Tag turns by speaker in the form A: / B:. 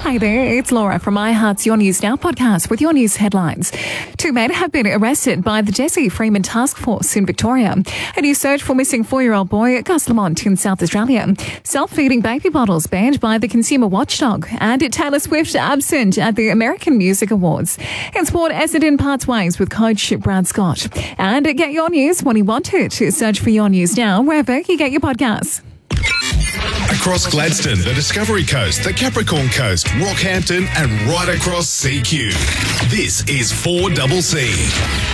A: Hi there, it's Laura from iHeart's Your News Now podcast with your news headlines. Two men have been arrested by the Jesse Freeman Task Force in Victoria. A new search for missing 4-year-old boy Gus Lamont in South Australia. Self-feeding baby bottles banned by the Consumer Watchdog. And Taylor Swift absent at the American Music Awards. In sport, Essendon parts ways with coach Brad Scott. And get your news when you want it. Search for Your News Now wherever you get your podcasts.
B: Across Gladstone, the Discovery Coast, the Capricorn Coast, Rockhampton and right across CQ. This is 4CC.